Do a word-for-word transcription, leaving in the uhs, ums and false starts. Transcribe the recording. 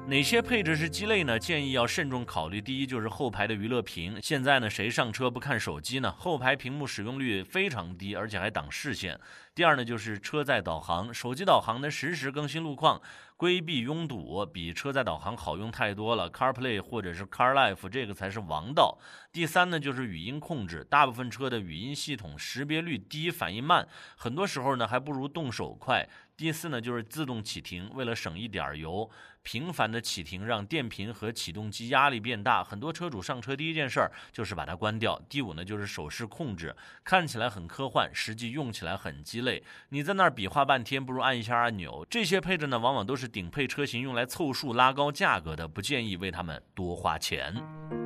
哪些配置是鸡肋呢？建议要慎重考虑。第一就是后排的娱乐屏，现在呢谁上车不看手机呢？后排屏幕使用率非常低，而且还挡视线。第二呢就是车载导航，手机导航呢实时更新路况，规避拥堵，比车载导航好用太多了。 CarPlay 或者是 CarLife 这个才是王道。第三呢就是语音控制，大部分车的语音系统识别率低，反应慢，很多时候呢还不如动手快。第四呢就是自动启停，为了省一点油，频繁的启停让电瓶和启动机压力变大，很多车主上车第一件事就是把它关掉。第五呢就是手势控制，看起来很科幻，实际用起来很鸡肋，你在那儿比划半天，不如按一下按钮。这些配置呢往往都是顶配车型用来凑数拉高价格的，不建议为他们多花钱。